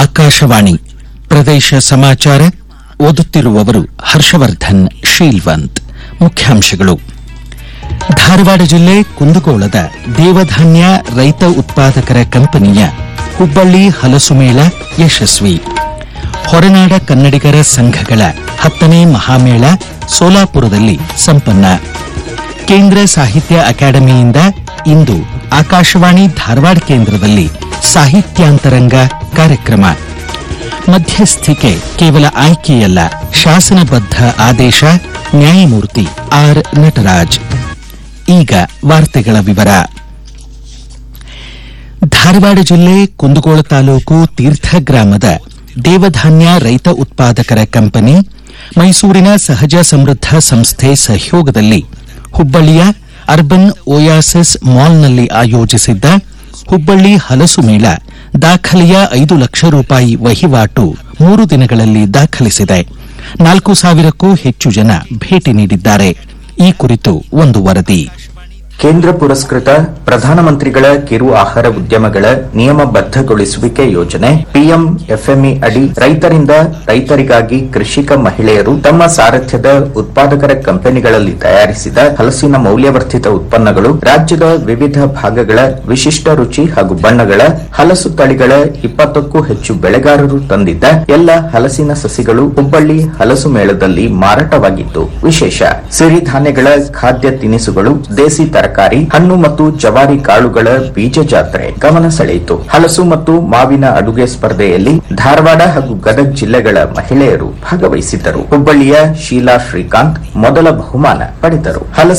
ಆಕಾಶವಾಣಿ ಪ್ರದೇಶ ಸಮಾಚಾರ ಓದುತ್ತಿರುವವರು ಹರ್ಷವರ್ಧನ್ ಶೀಲ್ವಂತ್. ಮುಖ್ಯಾಂಶಗಳು. ಧಾರವಾಡ ಜಿಲ್ಲೆ ಕುಂದಗೋಳದ ದೇವಧಾನ್ಯ ರೈತ ಉತ್ಪಾದಕರ ಕಂಪನಿಯ ಹುಬ್ಬಳ್ಳಿ ಹಲಸು ಮೇಳ ಯಶಸ್ವಿ. ಹೊರನಾಡ ಕನ್ನಡಿಗರ ಸಂಘಗಳ 10ನೇ ಮಹಾಮೇಳ ಸೋಲಾಪುರದಲ್ಲಿ ಸಂಪನ್ನ. ಕೇಂದ್ರ ಸಾಹಿತ್ಯ ಅಕಾಡೆಮಿಯಿಂದ ಇಂದು ಆಕಾಶವಾಣಿ ಧಾರವಾಡ ಕೇಂದ್ರದಲ್ಲಿ ಸಾಹಿತ್ಯಾಂತರಂಗ ಕಾರ್ಯಕ್ರಮ. ಮಧ್ಯಸ್ಥಿಕೆ ಕೇವಲ ಆಯ್ಕೆಯಲ್ಲ, ಶಾಸನಬದ್ಧ ಆದೇಶ. ನ್ಯಾಯಮೂರ್ತಿ ಆರ್ ನಟರಾಜ್. ಈಗ ವಾರ್ತೆಗಳ ವಿವರ. ಧಾರವಾಡ ಜಿಲ್ಲೆ ಕುಂದಗೋಳ ತಾಲೂಕು ತೀರ್ಥ ಗ್ರಾಮದ ದೇವಧಾನ್ಯ ರೈತ ಉತ್ಪಾದಕರ ಕಂಪನಿ ಮೈಸೂರಿನ ಸಹಜ ಸಮೃದ್ಧ ಸಂಸ್ಥೆ ಸಹಯೋಗದಲ್ಲಿ ಹುಬ್ಬಳ್ಳಿಯ ಅರ್ಬನ್ ಓಯಾಸಿಸ್ ಮಾಲ್ನಲ್ಲಿ ಆಯೋಜಿಸಿದ್ದ ಹುಬ್ಬಳ್ಳಿ ಹಲಸು ಮೇಳ ದಾಖಲೆಯ 5 ಲಕ್ಷ ರೂಪಾಯಿ ವಹಿವಾಟು 3 ದಿನಗಳಲ್ಲಿ ದಾಖಲಿಸಿದೆ. 4,000ಕ್ಕೂ ಹೆಚ್ಚು ಜನ ಭೇಟಿ ನೀಡಿದ್ದಾರೆ. ಈ ಕುರಿತು ಒಂದು ವರದಿ. ಕೇಂದ್ರ ಪುರಸ್ಕೃತ ಪ್ರಧಾನಮಂತ್ರಿಗಳ ಕಿರು ಆಹಾರ ಉದ್ಯಮಗಳ ನಿಯಮಬದ್ಧಗೊಳಿಸುವಿಕೆ ಯೋಜನೆ ಪಿಎಂಎಫ್ಎಂಇ ಅಡಿ ರೈತರಿಂದ ರೈತರಿಗಾಗಿ ಕೃಷಿಕ ಮಹಿಳೆಯರು ತಮ್ಮ ಸಾರಥ್ಯದ ಉತ್ಪಾದಕರ ಕಂಪನಿಗಳಲ್ಲಿ ತಯಾರಿಸಿದ ಹಲಸಿನ ಮೌಲ್ಯವರ್ಧಿತ ಉತ್ಪನ್ನಗಳು, ರಾಜ್ಯದ ವಿವಿಧ ಭಾಗಗಳ ವಿಶಿಷ್ಟ ರುಚಿ ಹಾಗೂ ಬಣ್ಣಗಳ ಹಲಸು ತಳಿಗಳ 20ಕ್ಕೂ ಹೆಚ್ಚು ಬೆಳೆಗಾರರು ತಂದಿದ್ದ ಎಲ್ಲ ಹಲಸಿನ ಸಸಿಗಳು ಹುಬ್ಬಳ್ಳಿ ಹಲಸು ಮೇಳದಲ್ಲಿ ಮಾರಾಟವಾಗಿತ್ತು. ವಿಶೇಷ ಸಿರಿಧಾನ್ಯಗಳ ಖಾದ್ಯ ತಿನಿಸುಗಳು, ದೇಸಿ ತರಕಾರಿ, ಹಣ್ಣು ಮತ್ತು ಜವಾರಿ ಕಾಳುಗಳ ಬೀಜ ಜಾತ್ರೆ ಗಮನ ಸೆಳೆಯಿತು. ಹಲಸು ಮತ್ತು ಮಾವಿನ ಅಡುಗೆ ಸ್ಪರ್ಧೆಯಲ್ಲಿ ಧಾರವಾಡ ಹಾಗೂ ಗದಗ ಜಿಲ್ಲೆಗಳ ಮಹಿಳೆಯರು ಭಾಗವಹಿಸಿದ್ದರು. ಹುಬ್ಬಳ್ಳಿಯ ಶೀಲಾ ಶ್ರೀಕಾಂತ್ ಮೊದಲ ಬಹುಮಾನ ಪಡೆದರು.